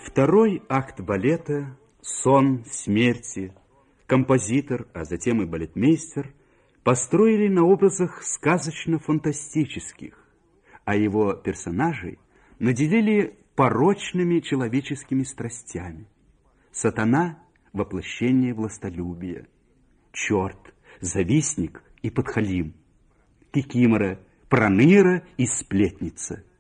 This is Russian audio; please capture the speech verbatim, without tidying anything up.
Второй акт балета «Сон смерти» композитор, а затем и балетмейстер построили на образах сказочно-фантастических, а его персонажей наделили порочными человеческими страстями. Сатана – воплощение властолюбия, черт – завистник и подхалим, кикимора – проныра и сплетница –